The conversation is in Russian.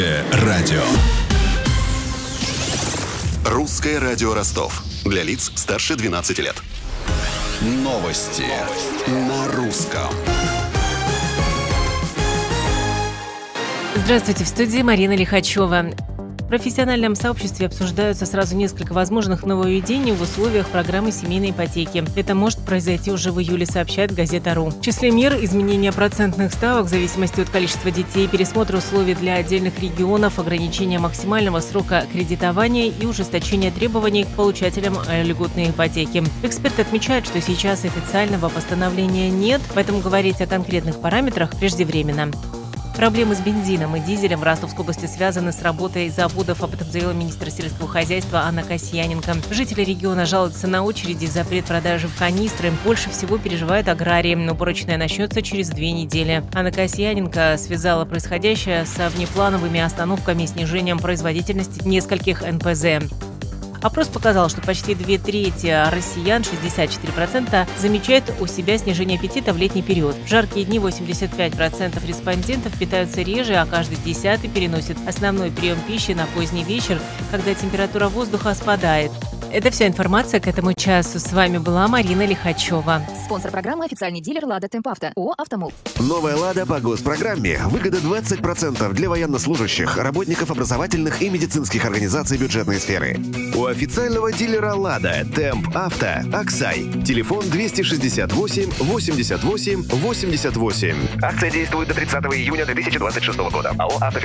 Радио. Русское радио Ростов. Для лиц старше 12 лет. Новости на русском. Здравствуйте, в студии Марина Лихачева. В профессиональном сообществе обсуждаются сразу несколько возможных нововведений в условиях программы семейной ипотеки. Это может произойти уже в июле, сообщает газета.ру. В числе мер – изменение процентных ставок в зависимости от количества детей, пересмотр условий для отдельных регионов, ограничение максимального срока кредитования и ужесточение требований к получателям льготной ипотеки. Эксперты отмечают, что сейчас официального постановления нет, поэтому говорить о конкретных параметрах преждевременно. Проблемы с бензином и дизелем в Ростовской области связаны с работой заводов, об этом заявила министр сельского хозяйства Анна Касьяненко. Жители региона жалуются на очереди из-за предпродажи в канистры. Больше всего переживают аграрии. Уборочная начнется через 2 недели. Анна Касьяненко связала происходящее со внеплановыми остановками и снижением производительности нескольких НПЗ. Опрос показал, что почти 2/3 россиян, 64%, замечают у себя снижение аппетита в летний период. В жаркие дни 85% респондентов питаются реже, а каждый 10-й переносит основной прием пищи на поздний вечер, когда температура воздуха спадает. Это вся информация к этому часу. С вами была Марина Лихачева. Спонсор программы – официальный дилер «Лада Темпавто» ООО «Автомол». Новая «Лада» по госпрограмме. Выгода 20% для военнослужащих, работников образовательных и медицинских организаций бюджетной сферы. У официального дилера «Лада» Темпавто Аксай. Телефон 268 88 88. Акция действует до 30 июня 2026 года. АО